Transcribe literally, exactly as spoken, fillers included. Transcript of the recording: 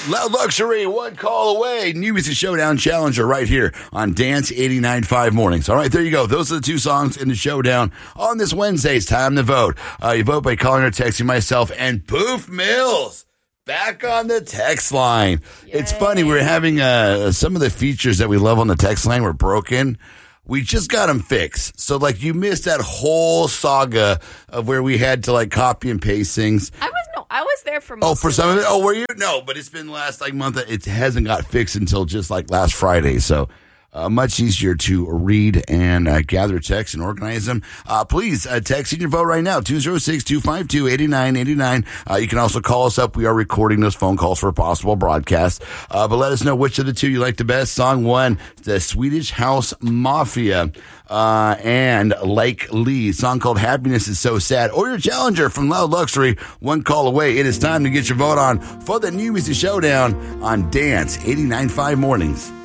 Loud Luxury, one call away. New Music Showdown Challenger right here on Dance eighty-nine point five Mornings. All right, there you go. Those are the two songs in the showdown on this Wednesday. It's time to vote. Uh, you vote by calling or texting myself and Poof Mills. Back on the text line. Yay. It's funny. We're having uh, some of the features that we love on the text line were broken. We just got them fixed. So, like, you missed that whole saga of where we had to, like, copy and paste things. I was no, I was there for most Oh, for of some it. of it? Oh, were you? No, but it's been the last, like, month. It hasn't got fixed until just, like, last Friday. So, uh, much easier to read and uh, gather texts and organize them. Uh, please uh, text in your vote right now, two oh six, two five two, eight nine eight nine. Uh, you can also call us up. We are recording those phone calls for a possible broadcast. Uh, but let us know which of the two you like the best. Song one, the Swedish House Mafia uh, and Lake Lee. Song called Happiness is So Sad. Or your challenger from Loud Luxury, one call away. It is time to get your vote on for the New Music Showdown on Dance eighty-nine point five Mornings.